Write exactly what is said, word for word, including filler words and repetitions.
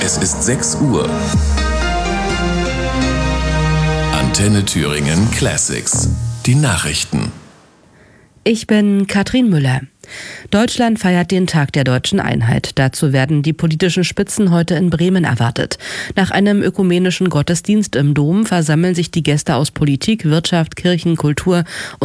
Es ist sechs Uhr. Antenne Thüringen Classics. Die Nachrichten. Ich bin Katrin Müller. Deutschland feiert den Tag der deutschen Einheit. Dazu werden die politischen Spitzen heute in Bremen erwartet. Nach einem ökumenischen Gottesdienst im Dom versammeln sich die Gäste aus Politik, Wirtschaft, Kirchen, Kultur und